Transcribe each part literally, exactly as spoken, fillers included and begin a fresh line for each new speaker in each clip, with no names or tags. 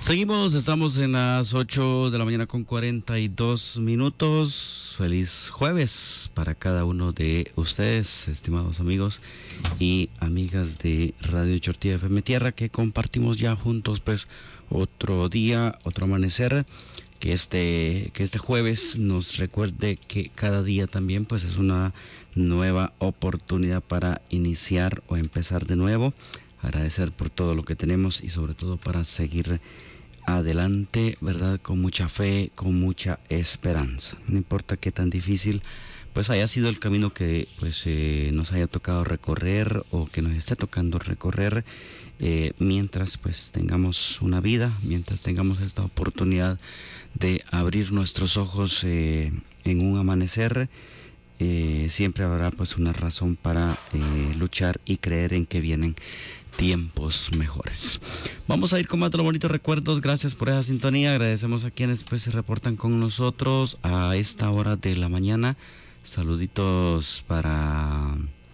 Seguimos, estamos en las ocho de la mañana con cuarenta y dos minutos. Feliz jueves para cada uno de ustedes, estimados amigos y amigas de Radio Chortilla F M Tierra, que compartimos ya juntos pues otro día, otro amanecer. Que este, que este jueves nos recuerde que cada día también pues es una nueva oportunidad para iniciar o empezar de nuevo. Agradecer por todo lo que tenemos y sobre todo para seguir adelante, ¿verdad? Con mucha fe, con mucha esperanza. No importa qué tan difícil pues haya sido el camino que pues eh, nos haya tocado recorrer o que nos esté tocando recorrer, eh, mientras pues tengamos una vida, mientras tengamos esta oportunidad de abrir nuestros ojos eh, en un amanecer, eh, siempre habrá pues una razón para eh, luchar y creer en que vienen tiempos mejores. Vamos a ir con más de los bonitos recuerdos. Gracias por esa sintonía. Agradecemos a quienes pues se reportan con nosotros a esta hora de la mañana. Saluditos para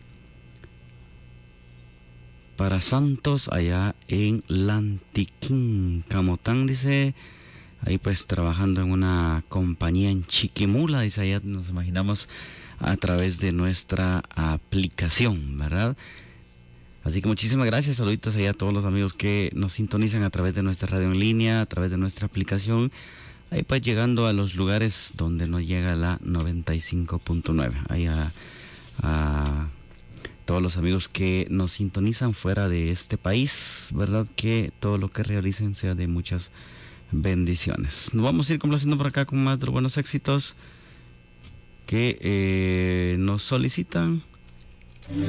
para Santos allá en Lantiquín, Camotán, dice. Ahí pues trabajando en una compañía en Chiquimula, dice, allá nos imaginamos a través de nuestra aplicación, ¿verdad? Así que muchísimas gracias, saluditos allá a todos los amigos que nos sintonizan a través de nuestra radio en línea, a través de nuestra aplicación. Ahí pues llegando a los lugares donde nos llega la noventa y cinco punto nueve. Ahí a, a todos los amigos que nos sintonizan fuera de este país, ¿verdad? Que todo lo que realicen sea de muchas bendiciones. Nos vamos a ir complaciendo por acá con más de los buenos éxitos que eh, nos solicitan.